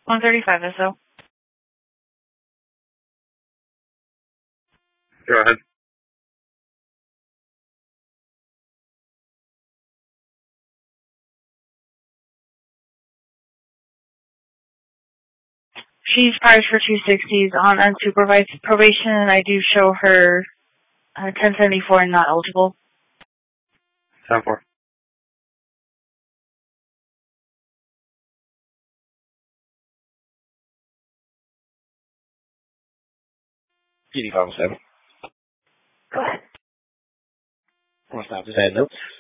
135 SO. Go ahead. She's priced for 260s on unsupervised probation, and I do show her 1074 and not eligible. 10-4. PD 507. Go ahead. Want to stop this ad notes?